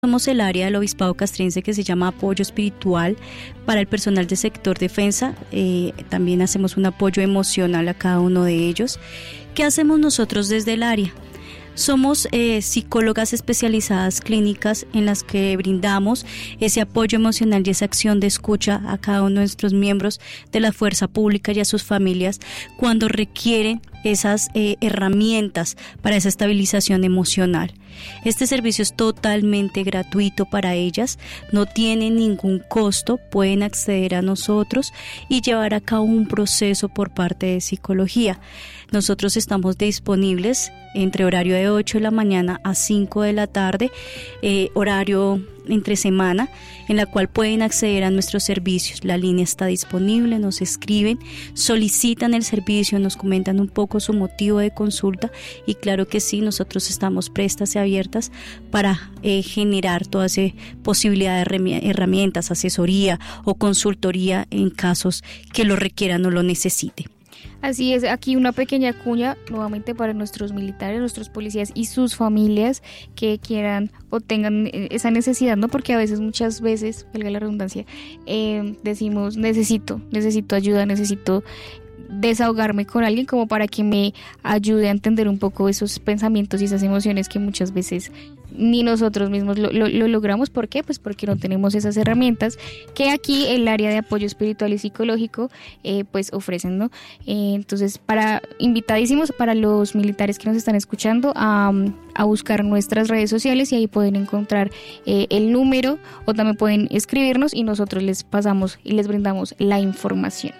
Somos el área del Obispado Castrense que se llama Apoyo Espiritual para el personal del sector defensa. También hacemos un apoyo emocional a cada uno de ellos. ¿Qué hacemos nosotros desde el área? Somos psicólogas especializadas clínicas en las que brindamos ese apoyo emocional y esa acción de escucha a cada uno de nuestros miembros de la fuerza pública y a sus familias cuando requieren esas herramientas para esa estabilización emocional. Este servicio es totalmente gratuito para ellas, no tiene ningún costo, pueden acceder a nosotros y llevar a cabo un proceso por parte de psicología. Nosotros estamos disponibles entre horario de 8 de la mañana a 5 de la tarde, horario entre semana, en la cual pueden acceder a nuestros servicios. La línea está disponible, nos escriben, solicitan el servicio, nos comentan un poco su motivo de consulta y claro que sí, nosotros estamos prestas y abiertas para generar toda esa posibilidad de herramientas, asesoría o consultoría en casos que lo requieran o lo necesite. Así es, aquí una pequeña cuña nuevamente para nuestros militares, nuestros policías y sus familias que quieran o tengan esa necesidad, ¿no? Porque a veces, muchas veces, valga la redundancia, decimos necesito ayuda, necesito desahogarme con alguien como para que me ayude a entender un poco esos pensamientos y esas emociones que muchas veces ni nosotros mismos lo logramos. ¿Por qué? Pues porque no tenemos esas herramientas que aquí el área de apoyo espiritual y psicológico pues ofrecen, ¿no? Entonces, invitadísimos para los militares que nos están escuchando a buscar nuestras redes sociales y ahí pueden encontrar el número o también pueden escribirnos y nosotros les pasamos y les brindamos la información.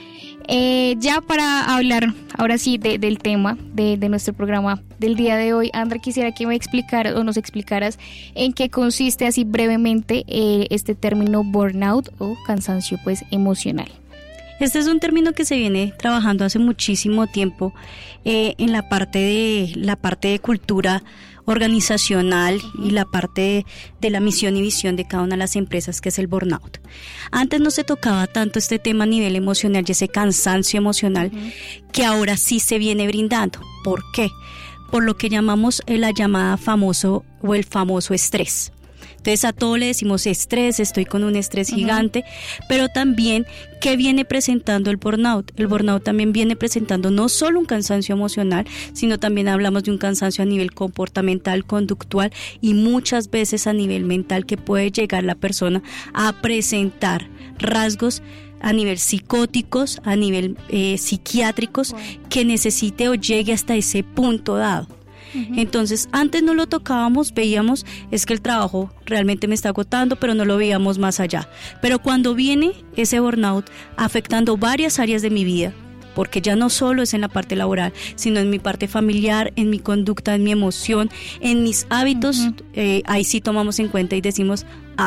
Ya para hablar ahora sí del tema de nuestro programa del día de hoy, Andra, quisiera que me explicaras o nos explicaras en qué consiste así brevemente este término burnout o cansancio pues emocional. Este es un término que se viene trabajando hace muchísimo tiempo en la parte de cultura organizacional y la parte de la misión y visión de cada una de las empresas, que es el burnout. Antes no se tocaba tanto este tema a nivel emocional y ese cansancio emocional que ahora sí se viene brindando. ¿Por qué? Por lo que llamamos el famoso estrés. Entonces a todo le decimos estrés, estoy con un estrés gigante, pero también, ¿qué viene presentando el burnout? El burnout también viene presentando no solo un cansancio emocional, sino también hablamos de un cansancio a nivel comportamental, conductual y muchas veces a nivel mental, que puede llegar la persona a presentar rasgos a nivel psicóticos, a nivel psiquiátricos, que necesite o llegue hasta ese punto dado. Entonces, antes no lo tocábamos, veíamos, es que el trabajo realmente me está agotando, pero no lo veíamos más allá. Pero cuando viene ese burnout afectando varias áreas de mi vida, porque ya no solo es en la parte laboral, sino en mi parte familiar, en mi conducta, en mi emoción, en mis hábitos, ahí sí tomamos en cuenta y decimos,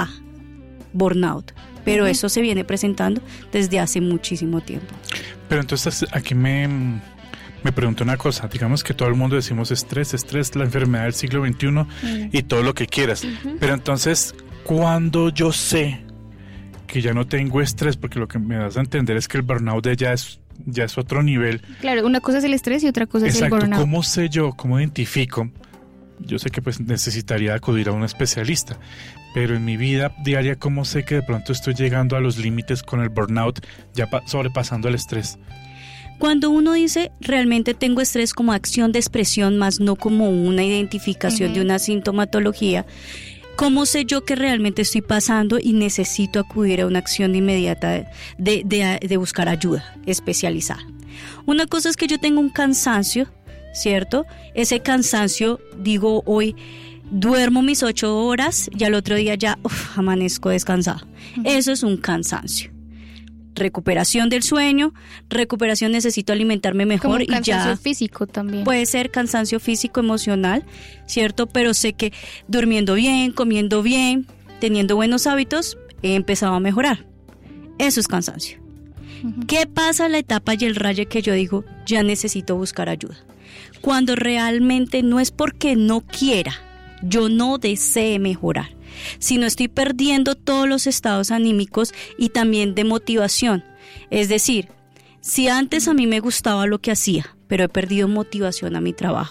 burnout. Pero eso se viene presentando desde hace muchísimo tiempo. Pero entonces aquí me pregunto una cosa, digamos que todo el mundo decimos estrés, la enfermedad del siglo XXI y todo lo que quieras, pero entonces, ¿cuándo yo sé que ya no tengo estrés? Porque lo que me das a entender es que el burnout ya es otro nivel. Claro, una cosa es el estrés y otra cosa es el burnout. ¿Cómo sé yo, cómo identifico? Yo sé que pues necesitaría acudir a un especialista, pero en mi vida diaria, ¿cómo sé que de pronto estoy llegando a los límites con el burnout, ya sobrepasando el estrés? Cuando uno dice realmente tengo estrés como acción de expresión, más no como una identificación de una sintomatología, ¿cómo sé yo que realmente estoy pasando y necesito acudir a una acción inmediata de buscar ayuda especializada? Una cosa es que yo tengo un cansancio, ¿cierto? Ese cansancio, digo hoy, duermo mis 8 horas y al otro día ya amanezco descansado. Eso es un cansancio. Recuperación del sueño, necesito alimentarme mejor. Como y ya. Cansancio físico también. Puede ser cansancio físico, emocional, ¿cierto? Pero sé que durmiendo bien, comiendo bien, teniendo buenos hábitos, he empezado a mejorar. Eso es cansancio. ¿Qué pasa en la etapa y el raye que yo digo, ya necesito buscar ayuda? Cuando realmente no es porque no quiera, yo no desee mejorar, sino estoy perdiendo todos los estados anímicos y también de motivación. Es decir, si antes a mí me gustaba lo que hacía, pero he perdido motivación a mi trabajo.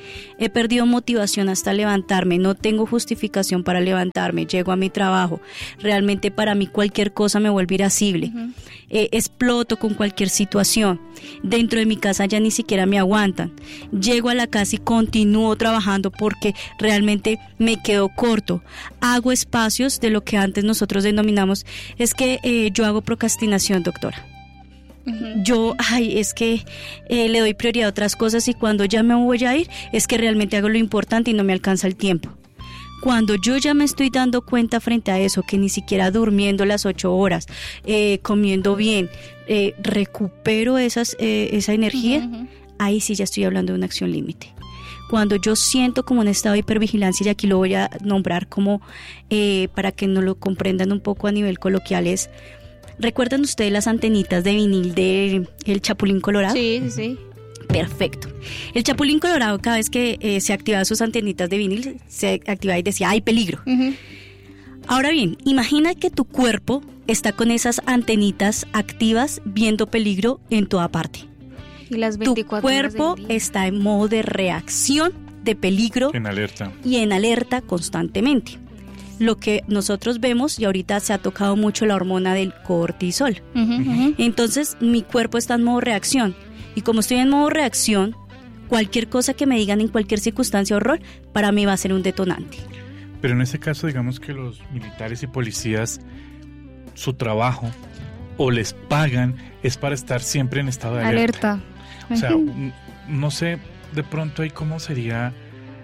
He perdido motivación hasta levantarme, no tengo justificación para levantarme, llego a mi trabajo, realmente para mí cualquier cosa me vuelve irascible, exploto con cualquier situación, dentro de mi casa ya ni siquiera me aguantan, llego a la casa y continúo trabajando porque realmente me quedo corto, hago espacios de lo que antes nosotros denominamos, es que yo hago procrastinación, doctora. Yo, es que le doy prioridad a otras cosas y cuando ya me voy a ir es que realmente hago lo importante y no me alcanza el tiempo. Cuando yo ya me estoy dando cuenta frente a eso, que ni siquiera durmiendo las 8 horas, comiendo bien, recupero esa energía, ahí sí ya estoy hablando de una acción límite. Cuando yo siento como un estado de hipervigilancia, y aquí lo voy a nombrar como para que nos lo comprendan un poco a nivel coloquial, es... ¿Recuerdan ustedes las antenitas de vinil de el Chapulín Colorado? Sí. Perfecto. El Chapulín Colorado, cada vez que se activaba sus antenitas de vinil, se activaba y decía, ¡hay peligro! Ahora bien, imagina que tu cuerpo está con esas antenitas activas viendo peligro en toda parte. Y las 24 tu cuerpo está en modo de reacción de peligro. En alerta. Y en alerta constantemente. Lo que nosotros vemos, y ahorita se ha tocado mucho la hormona del cortisol. Entonces, mi cuerpo está en modo reacción. Y como estoy en modo reacción, cualquier cosa que me digan en cualquier circunstancia o rol, para mí va a ser un detonante. Pero en ese caso, digamos que los militares y policías, su trabajo, o les pagan, es para estar siempre en estado de alerta. O sea, no sé, de pronto ahí cómo sería...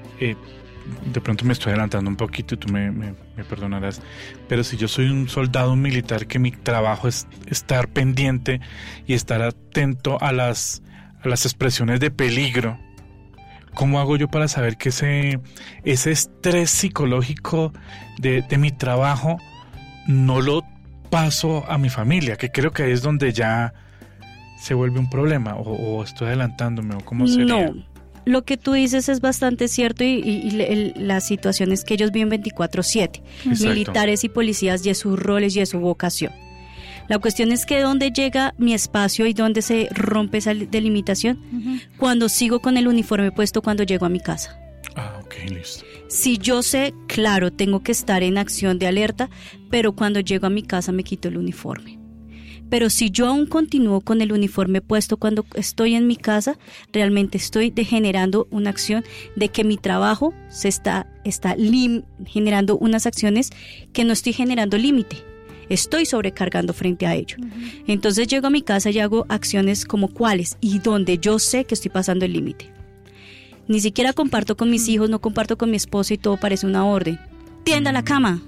de pronto me estoy adelantando un poquito y tú me perdonarás, pero si yo soy un soldado militar que mi trabajo es estar pendiente y estar atento a las expresiones de peligro, ¿cómo hago yo para saber que ese estrés psicológico de mi trabajo no lo paso a mi familia? Que creo que ahí es donde ya se vuelve un problema, o estoy adelantándome, o cómo sería. No. Lo que tú dices es bastante cierto y la situación es que ellos viven 24/7, militares y policías, y es sus roles y es su vocación. La cuestión es que dónde llega mi espacio y dónde se rompe esa delimitación, cuando sigo con el uniforme puesto cuando llego a mi casa. Ok, listo. Si yo sé, claro, tengo que estar en acción de alerta, pero cuando llego a mi casa me quito el uniforme. Pero si yo aún continúo con el uniforme puesto cuando estoy en mi casa, realmente estoy generando una acción de que mi trabajo se está generando unas acciones que no estoy generando límite. Estoy sobrecargando frente a ello. Entonces llego a mi casa y hago acciones como cuáles y donde yo sé que estoy pasando el límite. Ni siquiera comparto con mis hijos, no comparto con mi esposo y todo parece una orden. Tienda la cama.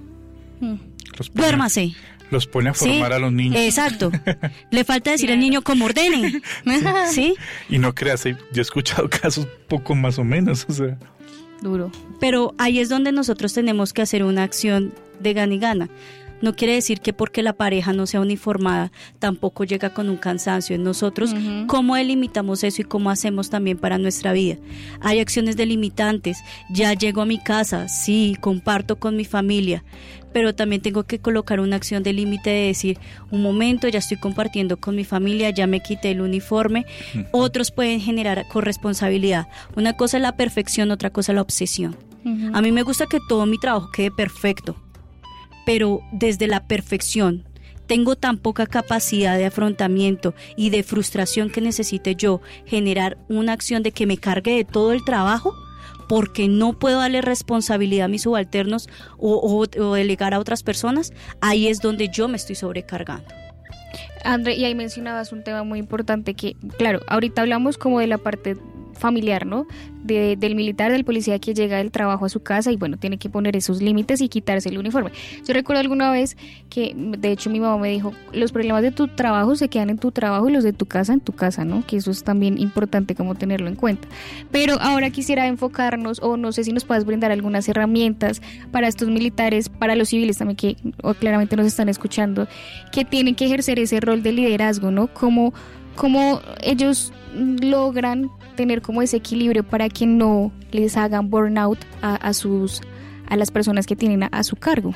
Duérmase. Los pone a formar a los niños. Exacto. Le falta decir al niño cómo ordene. ¿Sí? Y no creas, yo he escuchado casos poco más o menos, o sea. Duro. Pero ahí es donde nosotros tenemos que hacer una acción de gana y gana. No quiere decir que porque la pareja no sea uniformada tampoco llega con un cansancio en nosotros. ¿Cómo delimitamos eso y cómo hacemos también para nuestra vida? Hay acciones delimitantes. Ya llego a mi casa, sí, comparto con mi familia, pero también tengo que colocar una acción de límite de decir, un momento, ya estoy compartiendo con mi familia, ya me quité el uniforme. Otros pueden generar corresponsabilidad. Una cosa es la perfección, otra cosa es la obsesión. A mí me gusta que todo mi trabajo quede perfecto, pero desde la perfección tengo tan poca capacidad de afrontamiento y de frustración que necesite yo generar una acción de que me cargue de todo el trabajo, porque no puedo darle responsabilidad a mis subalternos o delegar a otras personas. Ahí es donde yo me estoy sobrecargando. André, y ahí mencionabas un tema muy importante que, claro, ahorita hablamos como de la parte familiar, ¿no? Del militar, del policía que llega del trabajo a su casa y bueno, tiene que poner esos límites y quitarse el uniforme. Yo recuerdo alguna vez que, de hecho, mi mamá me dijo, los problemas de tu trabajo se quedan en tu trabajo y los de tu casa en tu casa, ¿no? Que eso es también importante como tenerlo en cuenta. Pero ahora quisiera enfocarnos, o no sé si nos puedes brindar algunas herramientas para estos militares, para los civiles también que claramente nos están escuchando, que tienen que ejercer ese rol de liderazgo, ¿no? Cómo ellos logran tener como ese equilibrio para que no les hagan burnout a las personas que tienen a su cargo.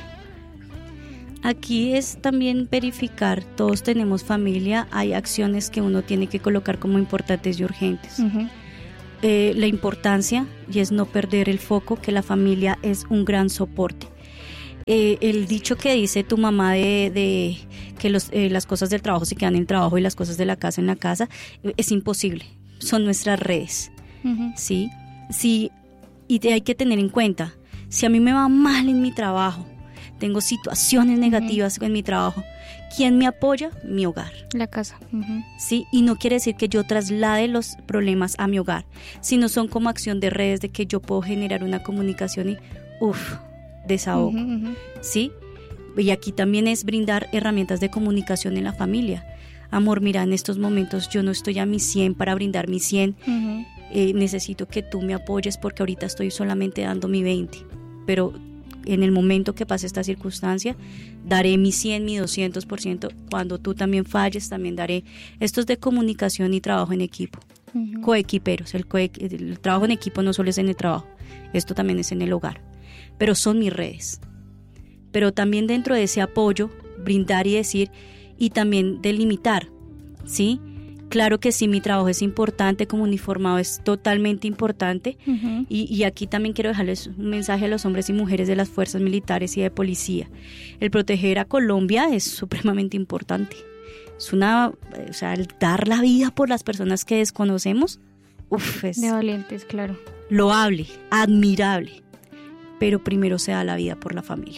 Aquí es también verificar, todos tenemos familia, hay acciones que uno tiene que colocar como importantes y urgentes. la importancia y es no perder el foco, que la familia es un gran soporte. El dicho que dice tu mamá de que las cosas del trabajo se quedan en el trabajo y las cosas de la casa en la casa, es imposible, son nuestras redes. ¿Sí? Sí, y hay que tener en cuenta, si a mí me va mal en mi trabajo, tengo situaciones negativas en mi trabajo, ¿quién me apoya? Mi hogar. La casa. ¿Sí? Y no quiere decir que yo traslade los problemas a mi hogar, sino son como acción de redes, de que yo puedo generar una comunicación y desahogo. ¿Sí? Y aquí también es brindar herramientas de comunicación en la familia. Amor, mira, en estos momentos yo no estoy a mi 100 para brindar mi 100. Necesito que tú me apoyes porque ahorita estoy solamente dando mi 20. Pero en el momento que pase esta circunstancia, daré mi 100, mi 200%. Cuando tú también falles, también daré. Esto es de comunicación y trabajo en equipo. Coequiperos. El trabajo en equipo no solo es en el trabajo, esto también es en el hogar. Pero son mis redes. Pero también dentro de ese apoyo, brindar y decir, y también delimitar, ¿sí? Claro que sí, mi trabajo es importante, como uniformado es totalmente importante. Y aquí también quiero dejarles un mensaje a los hombres y mujeres de las fuerzas militares y de policía. El proteger a Colombia es supremamente importante. Es el dar la vida por las personas que desconocemos, es de valientes, claro. Loable, admirable. Pero primero se da la vida por la familia.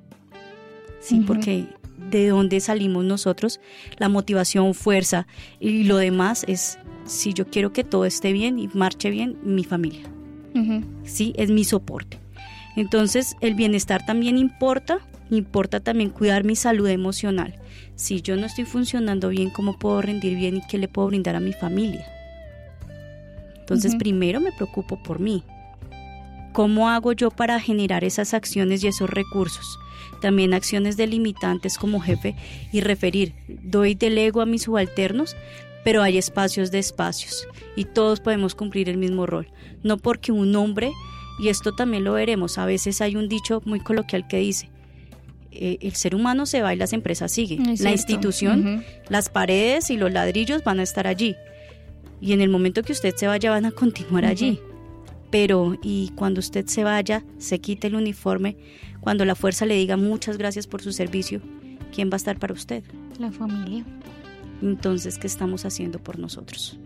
Sí, porque de dónde salimos nosotros, la motivación, fuerza y lo demás es, si yo quiero que todo esté bien y marche bien, mi familia. Sí, es mi soporte. Entonces, el bienestar también importa también cuidar mi salud emocional. Si yo no estoy funcionando bien, ¿cómo puedo rendir bien y qué le puedo brindar a mi familia? Entonces, primero me preocupo por mí. ¿Cómo hago yo para generar esas acciones y esos recursos? También acciones delimitantes como jefe y referir. Delego a mis subalternos, pero hay espacios de espacios y todos podemos cumplir el mismo rol. No porque un hombre, y esto también lo veremos, a veces hay un dicho muy coloquial que dice, el ser humano se va y las empresas siguen. La institución, las paredes y los ladrillos van a estar allí. Y en el momento que usted se vaya van a continuar allí. Pero, y cuando usted se vaya, se quite el uniforme, cuando la fuerza le diga muchas gracias por su servicio, ¿quién va a estar para usted? La familia. Entonces, ¿qué estamos haciendo por nosotros?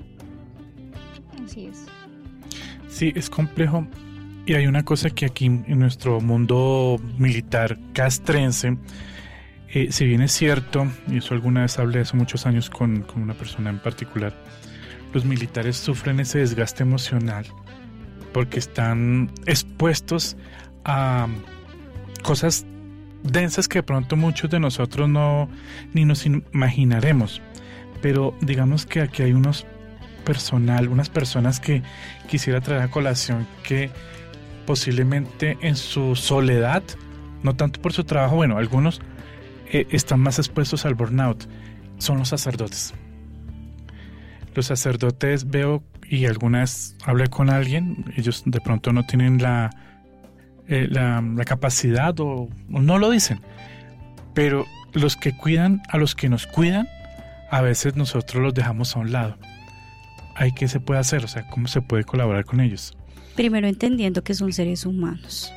Así es. Sí, es complejo. Y hay una cosa que aquí en nuestro mundo militar castrense, si bien es cierto, y eso alguna vez hablé hace muchos años con una persona en particular, los militares sufren ese desgaste emocional porque están expuestos a cosas densas que de pronto muchos de nosotros ni nos imaginaremos. Pero digamos que aquí hay unas personas que quisiera traer a colación que posiblemente en su soledad, no tanto por su trabajo, bueno, algunos están más expuestos al burnout, son los sacerdotes. Los sacerdotes veo, y alguna vez hablé con alguien, ellos de pronto no tienen la capacidad o no lo dicen, pero los que cuidan a los que nos cuidan, a veces nosotros los dejamos a un lado. ¿Qué se puede hacer? O sea, ¿cómo se puede colaborar con ellos? Primero entendiendo que son seres humanos.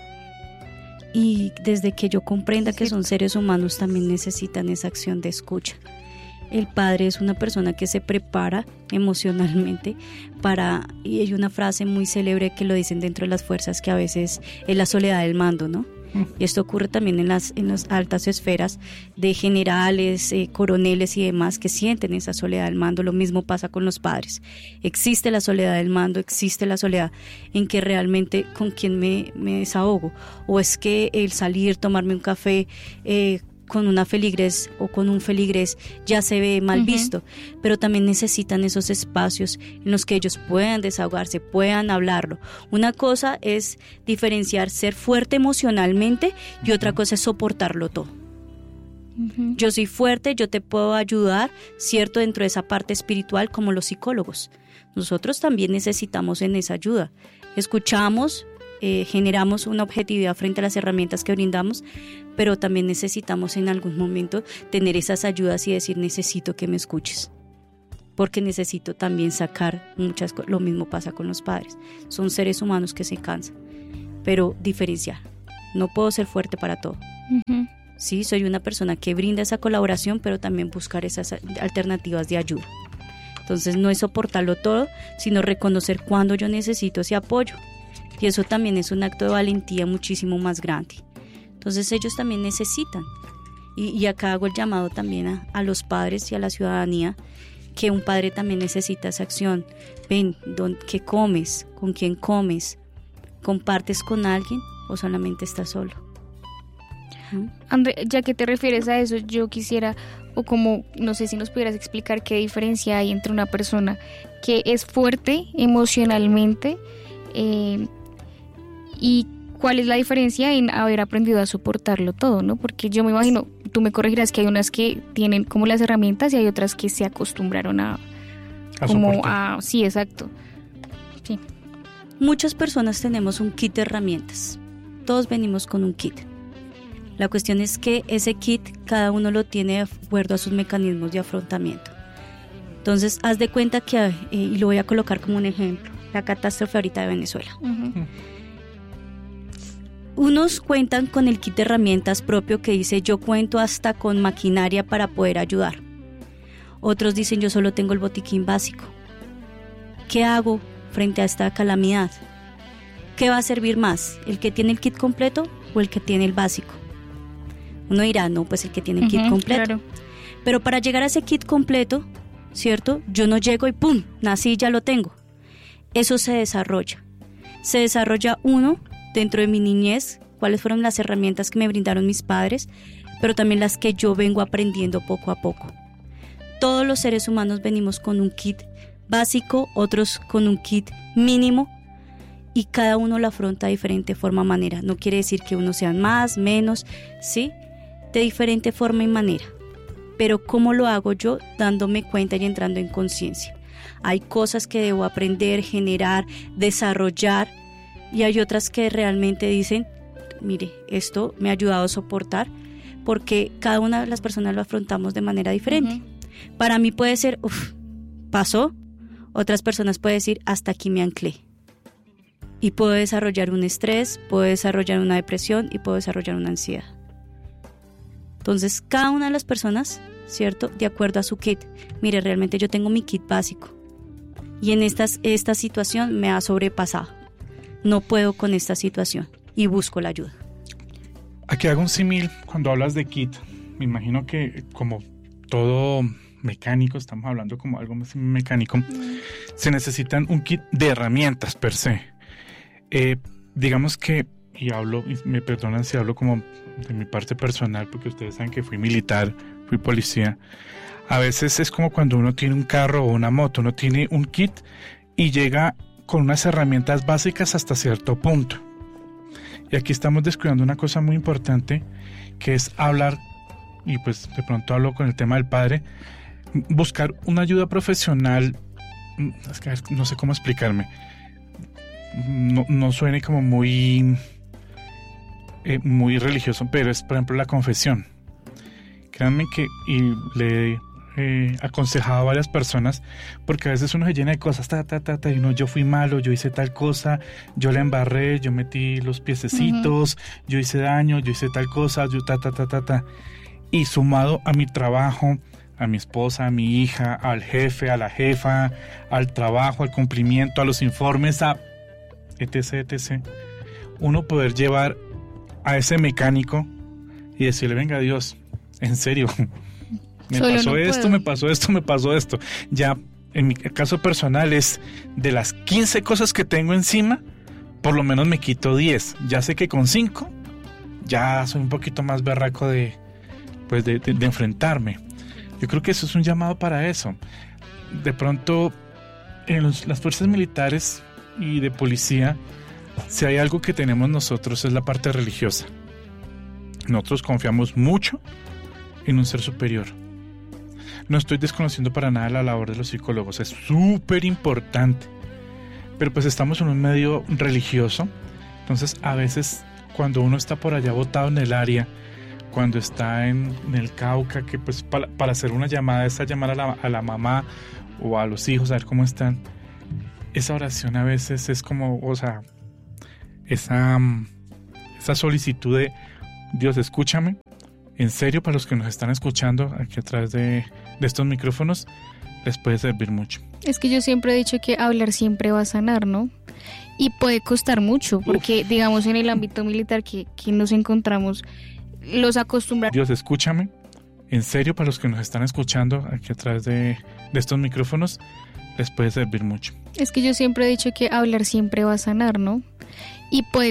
Y desde que yo comprenda que son seres humanos, también necesitan esa acción de escucha. El padre es una persona que se prepara emocionalmente y hay una frase muy célebre que lo dicen dentro de las fuerzas, que a veces es la soledad del mando, ¿no? Y esto ocurre también en las altas esferas de generales, coroneles y demás que sienten esa soledad del mando. Lo mismo pasa con los padres. Existe la soledad del mando, existe la soledad en que realmente con quién me desahogo. O es que el salir, tomarme un café con una feligres o con un feligres ya se ve mal visto, pero también necesitan esos espacios en los que ellos puedan desahogarse, puedan hablarlo. Una cosa es diferenciar ser fuerte emocionalmente y otra cosa es soportarlo todo. Yo soy fuerte, yo te puedo ayudar, cierto, dentro de esa parte espiritual, como los psicólogos. Nosotros también necesitamos en esa ayuda. Escuchamos, generamos una objetividad frente a las herramientas que brindamos, pero también necesitamos en algún momento tener esas ayudas y decir, necesito que me escuches, porque necesito también sacar muchas cosas. Lo mismo pasa con los padres. Son seres humanos que se cansan, pero diferenciar. No puedo ser fuerte para todo. Ujú. Sí, soy una persona que brinda esa colaboración, pero también buscar esas alternativas de ayuda. Entonces no es soportarlo todo, sino reconocer cuando yo necesito ese apoyo. Y eso también es un acto de valentía muchísimo más grande. Entonces ellos también necesitan. Y acá hago el llamado también a los padres y a la ciudadanía, que un padre también necesita esa acción. Ven, ¿qué comes? ¿Con quién comes? ¿Compartes con alguien o solamente estás solo? André, ya que te refieres a eso, yo quisiera, o como, no sé si nos pudieras explicar qué diferencia hay entre una persona que es fuerte emocionalmente y cuál es la diferencia en haber aprendido a soportarlo todo, ¿no? Porque yo me imagino, tú me corregirás, que hay unas que tienen como las herramientas y hay otras que se acostumbraron a sí, exacto. Sí. Muchas personas tenemos un kit de herramientas. Todos venimos con un kit. La cuestión es que ese kit cada uno lo tiene de acuerdo a sus mecanismos de afrontamiento. Entonces, haz de cuenta que, y lo voy a colocar como un ejemplo, la catástrofe ahorita de Venezuela. Uh-huh. Unos cuentan con el kit de herramientas propio que dice yo cuento hasta con maquinaria para poder ayudar. Otros dicen yo solo tengo el botiquín básico. ¿Qué hago frente a esta calamidad? ¿Qué va a servir más? ¿El que tiene el kit completo o el que tiene el básico? Uno dirá, no, pues el que tiene el kit completo. Claro. Pero para llegar a ese kit completo, ¿cierto? Yo no llego y ¡pum! Nací y ya lo tengo. Eso se desarrolla. Se desarrolla uno dentro de mi niñez, cuáles fueron las herramientas que me brindaron mis padres, pero también las que yo vengo aprendiendo poco a poco. Todos los seres humanos venimos con un kit básico, otros con un kit mínimo, y cada uno lo afronta de diferente forma, manera. No quiere decir que unos sean más, menos, ¿sí? De diferente forma y manera. Pero ¿cómo lo hago yo? Dándome cuenta y entrando en conciencia. Hay cosas que debo aprender, generar, desarrollar, y hay otras que realmente dicen, mire, esto me ha ayudado a soportar, porque cada una de las personas lo afrontamos de manera diferente. Uh-huh. Para mí puede ser, pasó. Otras personas pueden decir, hasta aquí me anclé. Y puedo desarrollar un estrés, puedo desarrollar una depresión y puedo desarrollar una ansiedad. Entonces, cada una de las personas, ¿cierto? De acuerdo a su kit. Mire, realmente yo tengo mi kit básico. Y en esta situación me ha sobrepasado. No puedo con esta situación y busco la ayuda. Aquí hago un símil cuando hablas de kit. Me imagino que como todo mecánico, estamos hablando como algo más mecánico, se necesitan un kit de herramientas per se. Digamos que, y me perdonan si hablo como de mi parte personal, porque ustedes saben que fui militar, fui policía. A veces es como cuando uno tiene un carro o una moto, uno tiene un kit y llega con unas herramientas básicas hasta cierto punto. Y aquí estamos descuidando una cosa muy importante, que es hablar, y pues de pronto hablo con el tema del padre, buscar una ayuda profesional. Es que no sé cómo explicarme. No suene como muy religioso, pero es por ejemplo la confesión. Créanme que y le he aconsejado a varias personas, porque a veces uno se llena de cosas, y uno, yo fui malo, yo hice tal cosa, yo la embarré, yo metí los piececitos, yo hice daño, yo hice tal cosa, yo y sumado a mi trabajo, a mi esposa, a mi hija, al jefe, a la jefa, al trabajo, al cumplimiento, a los informes, a etc. Uno poder llevar a ese mecánico y decirle, venga Dios, en serio, me pasó esto. Ya en mi caso personal es de las 15 cosas que tengo encima, por lo menos me quito 10. Ya sé que con 5 ya soy un poquito más berraco de enfrentarme. Yo creo que eso es un llamado para eso. De pronto, en las fuerzas militares y de policía, si hay algo que tenemos nosotros es la parte religiosa. Nosotros confiamos mucho en un ser superior. No estoy desconociendo para nada la labor de los psicólogos, es súper importante. Pero pues estamos en un medio religioso, entonces a veces cuando uno está por allá botado en el área, cuando está en el Cauca, que pues para hacer una llamada es a llamar a la mamá o a los hijos, a ver cómo están. Esa oración a veces es como, o sea, esa solicitud de Dios, escúchame. En serio, para los que nos están escuchando aquí a través de estos micrófonos, les puede servir mucho. Es que yo siempre he dicho que hablar siempre va a sanar, ¿no? Y puede costar mucho, porque digamos en el ámbito militar que nos encontramos, los acostumbrados. Dios, escúchame. En serio, para los que nos están escuchando aquí a través de estos micrófonos, les puede servir mucho. Es que yo siempre he dicho que hablar siempre va a sanar, ¿no? Y puede